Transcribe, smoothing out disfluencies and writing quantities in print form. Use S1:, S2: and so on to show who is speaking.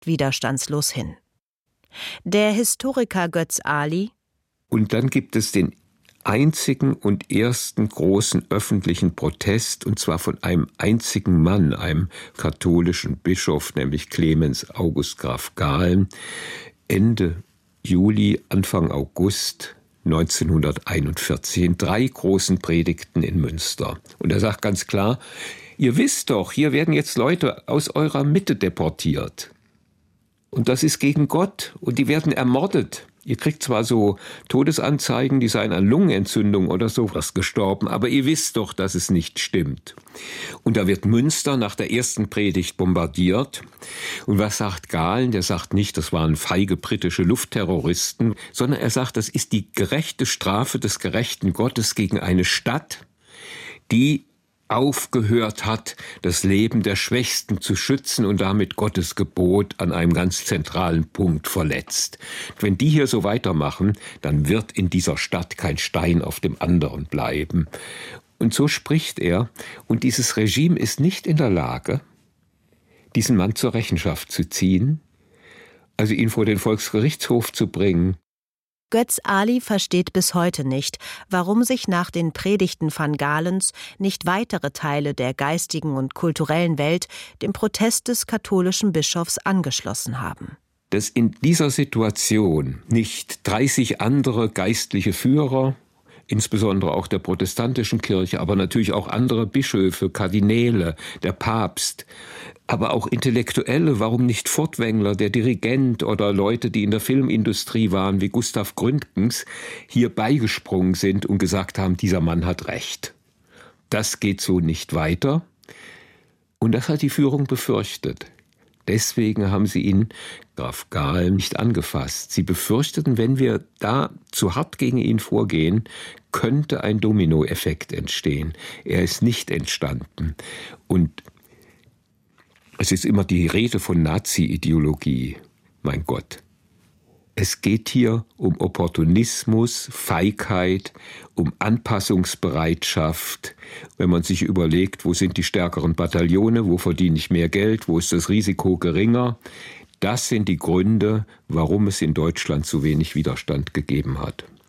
S1: widerstandslos hin. Der Historiker Götz Ali:
S2: Und dann gibt es den einzigen und ersten großen öffentlichen Protest, und zwar von einem einzigen Mann, einem katholischen Bischof, nämlich Clemens August Graf Gahlen, Ende Juli, Anfang August 1941, in 3 großen Predigten in Münster. Und er sagt ganz klar: Ihr wisst doch, hier werden jetzt Leute aus eurer Mitte deportiert. Und das ist gegen Gott, und die werden ermordet. Ihr kriegt zwar so Todesanzeigen, die seien an Lungenentzündung oder sowas gestorben, aber ihr wisst doch, dass es nicht stimmt. Und da wird Münster nach der ersten Predigt bombardiert. Und was sagt Gahlen? Der sagt nicht, das waren feige britische Luftterroristen, sondern er sagt, das ist die gerechte Strafe des gerechten Gottes gegen eine Stadt, die aufgehört hat, das Leben der Schwächsten zu schützen und damit Gottes Gebot an einem ganz zentralen Punkt verletzt. Wenn die hier so weitermachen, dann wird in dieser Stadt kein Stein auf dem anderen bleiben. Und so spricht er, und dieses Regime ist nicht in der Lage, diesen Mann zur Rechenschaft zu ziehen, also ihn vor den Volksgerichtshof zu bringen.
S1: Götz Ali versteht bis heute nicht, warum sich nach den Predigten van Galens nicht weitere Teile der geistigen und kulturellen Welt dem Protest des katholischen Bischofs angeschlossen haben.
S2: Dass in dieser Situation nicht 30 andere geistliche Führer, insbesondere auch der protestantischen Kirche, aber natürlich auch andere Bischöfe, Kardinäle, der Papst, aber auch Intellektuelle, warum nicht Furtwängler, der Dirigent, oder Leute, die in der Filmindustrie waren, wie Gustav Gründgens, hier beigesprungen sind und gesagt haben, dieser Mann hat recht. Das geht so nicht weiter. Und das hat die Führung befürchtet. Deswegen haben sie ihn, Graf Gahlen, nicht angefasst. Sie befürchteten, wenn wir da zu hart gegen ihn vorgehen, könnte ein Dominoeffekt entstehen. Er ist nicht entstanden. Und es ist immer die Rede von Nazi-Ideologie, mein Gott. Es geht hier um Opportunismus, Feigheit, um Anpassungsbereitschaft. Wenn man sich überlegt, wo sind die stärkeren Bataillone, wo verdiene ich mehr Geld, wo ist das Risiko geringer. Das sind die Gründe, warum es in Deutschland so wenig Widerstand gegeben hat.